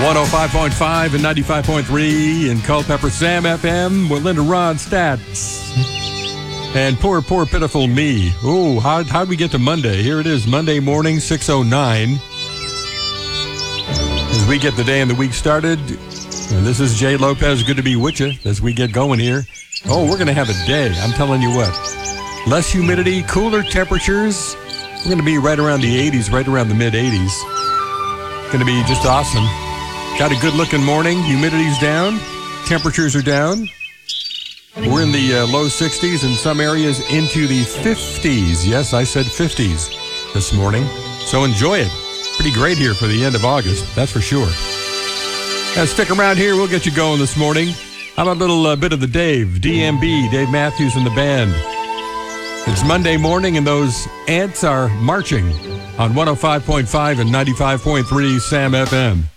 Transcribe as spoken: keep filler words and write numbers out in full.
one oh five point five and ninety-five point three in Culpeper Sam F M with Linda Ronstadt. And poor, poor, pitiful me. Oh, how, how'd we get to Monday? Here it is, Monday morning, six oh nine. As we get the day and the week started, and this is Jay Lopez. Good to be with you as we get going here. Oh, we're going to have a day. I'm telling you what. Less humidity, cooler temperatures. We're going to be right around the eighties, right around the mid-eighties. Going to be just awesome. Got a good-looking morning. Humidity's down. Temperatures are down. We're in the uh, low sixties, in some areas into the fifties. Yes, I said fifties this morning. So enjoy it. Pretty great here for the end of August, that's for sure. Now stick around here. We'll get you going this morning. How about a little uh, bit of the Dave, D M B, Dave Matthews and the band. It's Monday morning, and those ants are marching on one oh five point five and ninety-five point three Sam F M.